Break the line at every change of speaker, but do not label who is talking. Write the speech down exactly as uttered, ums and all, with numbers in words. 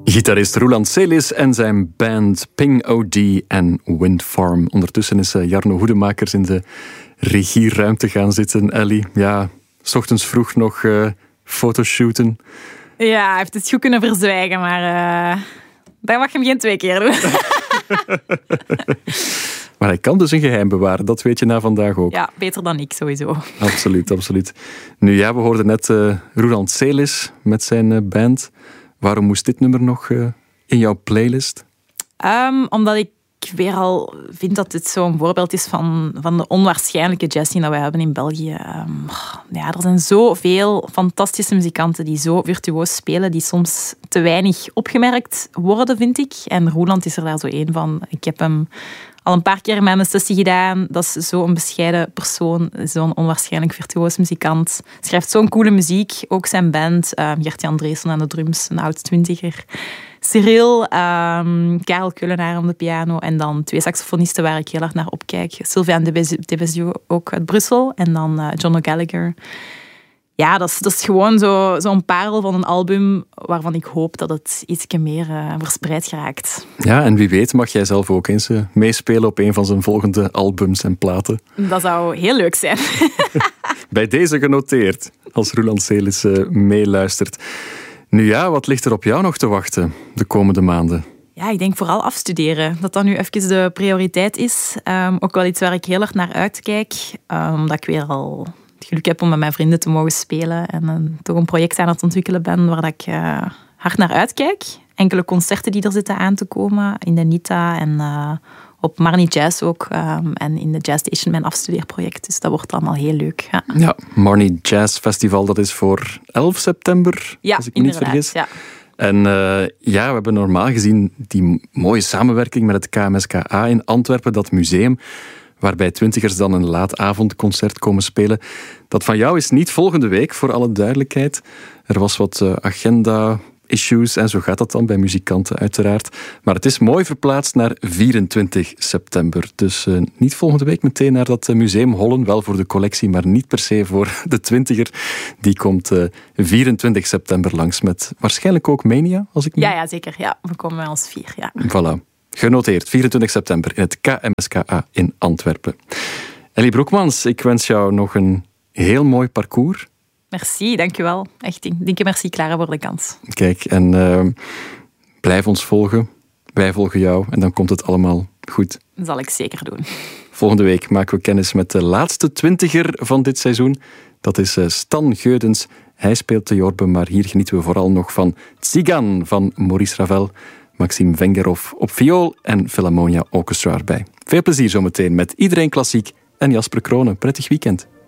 Gitarist Roeland Selis en zijn band Ping O D en Windfarm. Ondertussen is Jarno Hoedemakers in de regieruimte gaan zitten. Ellie, ja, 's ochtends vroeg nog uh, fotoshooten.
Ja, hij heeft het goed kunnen verzwijgen, maar uh, dat mag je hem geen twee keer doen.
Maar hij kan dus een geheim bewaren, dat weet je na vandaag ook.
Ja, beter dan ik sowieso.
Absoluut, absoluut. Nu ja, we hoorden net uh, Roeland Selis met zijn uh, band. Waarom moest dit nummer nog uh, in jouw playlist?
Um, omdat ik weer al vind dat dit zo'n voorbeeld is van, van de onwaarschijnlijke jazz die we hebben in België. Um, ja, er zijn zoveel fantastische muzikanten die zo virtuoos spelen, die soms te weinig opgemerkt worden, vind ik. En Roeland is er daar zo één van. Ik heb hem al een paar keer in mijn sessie gedaan. Dat is zo'n bescheiden persoon, zo'n onwaarschijnlijk virtuoos muzikant. Schrijft zo'n coole muziek. Ook zijn band, uh, Gert-Jan Dreesen aan de drums, een oud-twintiger. Cyril, um, Karel Keulenaar aan de piano en dan twee saxofonisten waar ik heel erg naar opkijk. Sylvain de Bézieux, ook uit Brussel, en dan uh, John O'Gallagher. Ja, dat is, dat is gewoon zo, zo'n parel van een album waarvan ik hoop dat het ietsje meer uh, verspreid geraakt.
Ja, en wie weet mag jij zelf ook eens uh, meespelen op een van zijn volgende albums en platen.
Dat zou heel leuk zijn.
Bij deze genoteerd, als Roeland Selis uh, meeluistert. Nu ja, wat ligt er op jou nog te wachten de komende maanden?
Ja, ik denk vooral afstuderen. Dat dat nu even de prioriteit is. Um, ook wel iets waar ik heel erg naar uitkijk. Um, omdat ik weer al het geluk heb om met mijn vrienden te mogen spelen. En uh, toch een project aan het ontwikkelen ben waar ik uh, hard naar uitkijk. Enkele concerten die er zitten aan te komen. In de Nita en uh, op Marnie Jazz ook. Um, en in de Jazz Station mijn afstudeerproject. Dus dat wordt allemaal heel leuk. Ja,
ja Marnie Jazz Festival, dat is voor elf september,
ja,
als ik me niet vergis.
Ja.
En uh, ja, we hebben normaal gezien die mooie samenwerking met het K M S K A in Antwerpen, dat museum, waarbij twintigers dan een laatavondconcert komen spelen. Dat van jou is niet volgende week, voor alle duidelijkheid. Er was wat uh, agenda issues en zo gaat dat dan bij muzikanten uiteraard. Maar het is mooi verplaatst naar vierentwintig september. Dus uh, niet volgende week meteen naar dat uh, museum hollen. Wel voor de collectie, maar niet per se voor de twintiger. Die komt uh, vierentwintig september langs met waarschijnlijk ook Mania, als ik niet...
Ja, ja, zeker. Ja, we komen bij ons vier. Ja.
Voilà. Genoteerd, vierentwintig september in het K M S K A in Antwerpen. Ellie Broekmans, ik wens jou nog een heel mooi parcours.
Merci, dankjewel. Echt, dikke merci, Clara, voor de kans.
Kijk, en uh, blijf ons volgen. Wij volgen jou en dan komt het allemaal goed.
Dat zal ik zeker doen.
Volgende week maken we kennis met de laatste twintiger van dit seizoen. Dat is uh, Stan Geudens. Hij speelt de Jorbe, maar hier genieten we vooral nog van Tsigan van Maurice Ravel, Maxime Vengerov op viool en Philharmonia Orchestra erbij. Veel plezier zometeen met Iedereen Klassiek en Jasper Kronen. Prettig weekend.